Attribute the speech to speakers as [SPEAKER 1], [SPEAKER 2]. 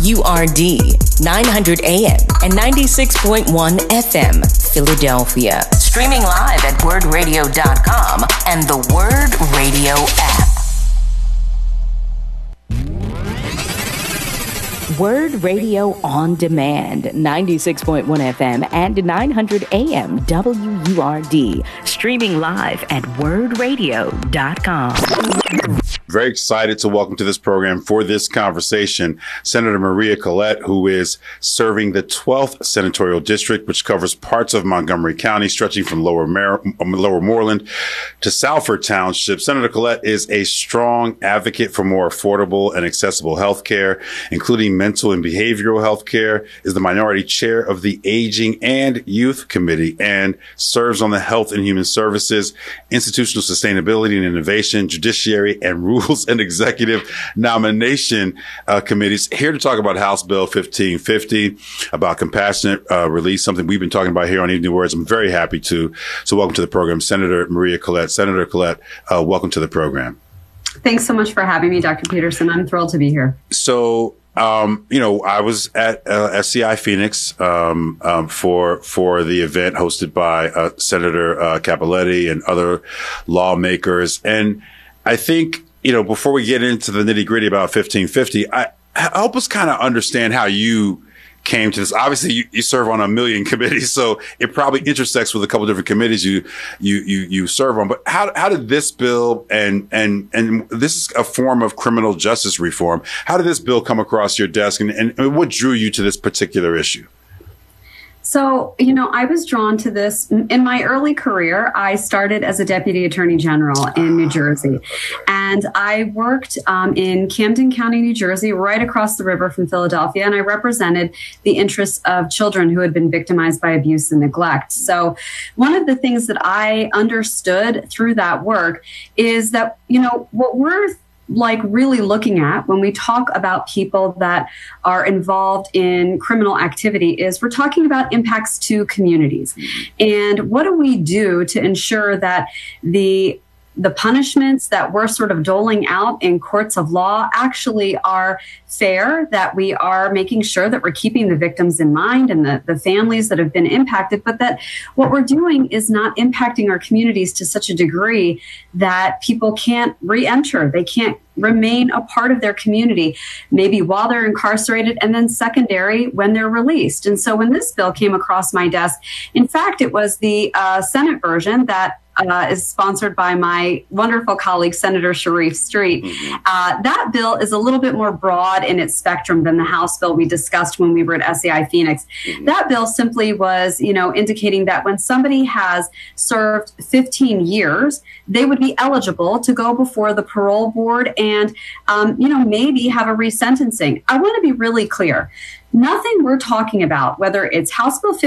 [SPEAKER 1] WURD, 900 AM and 96.1 FM, Philadelphia. Streaming live at wordradio.com and the Word Radio app. Word Radio on Demand, 96.1 FM and 900 AM WURD. Streaming live at wordradio.com.
[SPEAKER 2] Very excited to welcome to this program for this conversation, Senator Maria Collette, who is serving the 12th Senatorial District, which covers parts of Montgomery County, stretching from Lower Moreland to Salford Township. Senator Collette is a strong advocate for more affordable and accessible health care, including mental and behavioral health care, is the minority chair of the Aging and Youth Committee, and serves on the Health and Human Services, Institutional Sustainability and Innovation, Judiciary, and Rules and Executive Nomination Committees. Here to talk about House Bill 1550, about compassionate release, something we've been talking about here on Evening Words. I'm very happy to. So welcome to the program, Senator Maria Collette. Senator Collette, welcome to the program.
[SPEAKER 3] Thanks so much for having me, Dr. Peterson. I'm thrilled to be here.
[SPEAKER 2] So, I was at SCI Phoenix for the event hosted by Senator Cappelletti and other lawmakers. And I think, before we get into the nitty gritty about 1550, help us kind of understand how you came to this. Obviously, you serve on a million committees, so it probably intersects with a couple different committees you serve on. But how did this bill and this is a form of criminal justice reform? How did this bill come across your desk, and what drew you to this particular issue?
[SPEAKER 3] So, I was drawn to this. In my early career, I started as a deputy attorney general in New Jersey. And I worked in Camden County, New Jersey, right across the river from Philadelphia. And I represented the interests of children who had been victimized by abuse and neglect. So one of the things that I understood through that work is that, what we're really looking at when we talk about people that are involved in criminal activity is we're talking about impacts to communities. And what do we do to ensure that the punishments that we're sort of doling out in courts of law actually are fair, that we are making sure that we're keeping the victims in mind and the families that have been impacted, but that what we're doing is not impacting our communities to such a degree that people can't re-enter, they can't remain a part of their community, maybe while they're incarcerated, and then secondary when they're released. And so when this bill came across my desk, in fact, it was the Senate version that is sponsored by my wonderful colleague, Senator Sharif Street. That bill is a little bit more broad in its spectrum than the House bill we discussed when we were at SCI Phoenix. That bill simply was, indicating that when somebody has served 15 years, they would be eligible to go before the parole board and, maybe have a resentencing. I want to be really clear. Nothing we're talking about, whether it's House Bill